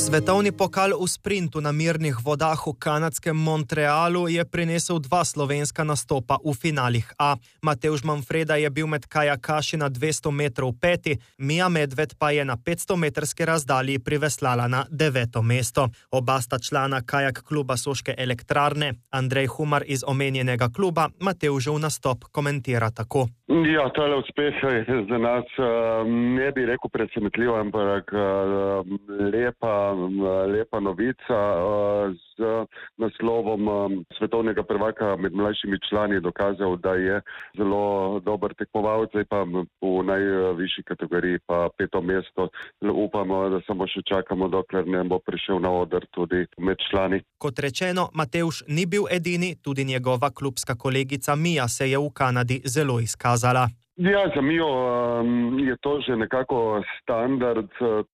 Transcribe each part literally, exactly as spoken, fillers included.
Svetovni pokal v sprintu na mirnih vodah v kanadskem Montrealu je prinesel dva slovenska nastopa v finalih A. Matevž Manfreda je bil med kajakaši na dvesto metrov peti, Mija Medved pa je na petsto metrski razdalji priveslala na deveto mesto. Oba sta člana kajak kluba Soške elektrarne. Andrej Humar iz omenjenega kluba Matevžev nastop komentira tako. Ja, tale uspeh je za nas, ne bi rekel presenetljiv, ampak lepa, lepa novica. Z naslovom svetovnega prvaka med mlajšimi člani je dokazal, da je zelo dober tekmovalec, zdaj pa v najvišji kategoriji pa peto mesto. Upamo, da samo še čakamo, dokler ne bo prišel na oder tudi med člani. Kot rečeno, Matevž ni bil edini, tudi njegova klubska kolegica Mija se je v Kanadi zelo izkazala. Ja, za Mijo um, je to že nekako standard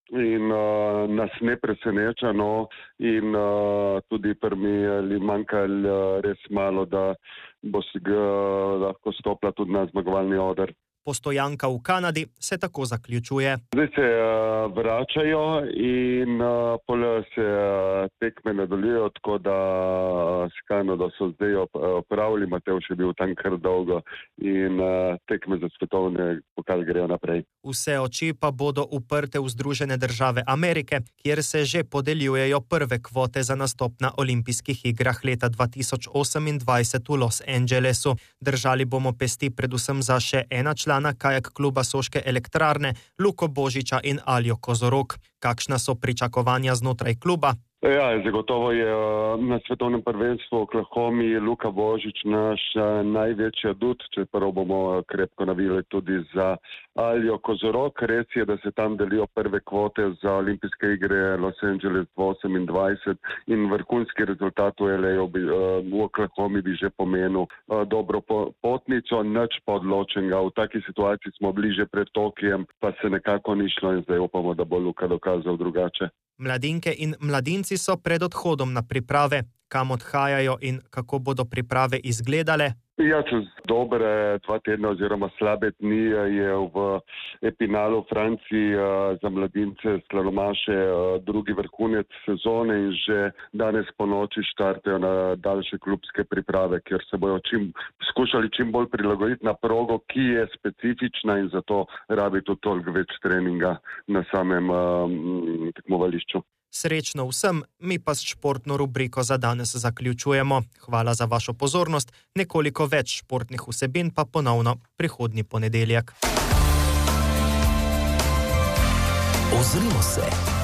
in uh, nas ne preseneča, no, in uh, tudi pri mi manjkalo uh, res malo, da bo si ga lahko stopila tudi na zmagovalni oder. Postojanka v Kanadi se tako zaključuje. Zdaj se uh, vračajo in uh, pol se uh, tekme nadaljujejo, tako da uh, s Kanado so zdaj opravili, Matevž je bil tam kar dolgo in uh, tekme za svetovne pokal grejo naprej. Vse oči pa bodo uprte v Združene države Amerike, kjer se že podeljujejo prve kvote za nastop na olimpijskih igrah leta dva tisoč osemindvajset v Los Angelesu. Držali bomo pesti predvsem za še ena člana kajak kluba Soške elektrarne, Luko Božiča in Aljo Kozorog. Kakšna so pričakovanja znotraj kluba? Ja, zagotovo je na svetovnem prvenstvu v Oklahomi Luka Božič naš največji adut, čeprav bomo krepko navili tudi za Aljo Kozorog. Res je, da se tam delijo prve kvote za olimpijske igre Los Angeles osemindvajset in vrhunski rezultat v L A v Oklahomi bi že pomenil dobro potnico, nič pa odločenega. V taki situaciji smo bliže pred Tokijem, pa se nekako ni šlo in zdaj upamo, da bo Luka dokazal drugače. Mladinke in mladinci so pred odhodom na priprave. Kam odhajajo in kako bodo priprave izgledale? Ja, čez dobre dva tedna oziroma slabe dni je v Epinalu v Franciji za mladince slalomaše drugi vrhunec sezone in že danes po noči štartajo na daljše klubske priprave, kjer se bojo čim, skušali čim bolj prilagoditi na progo, ki je specifična in zato rabi tudi toliko več treninga na samem um, tekmovališču. Srečno vsem, mi pa s športno rubriko za danes zaključujemo. Hvala za vašo pozornost, nekoliko več športnih vsebin pa ponovno prihodnji ponedeljek. Ozrimo se.